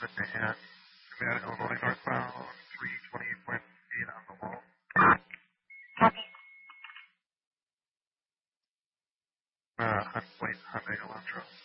and Nevada, Illinois, northbound, 328.8 on the wall. Copy. Wait, Hyundai Elantra.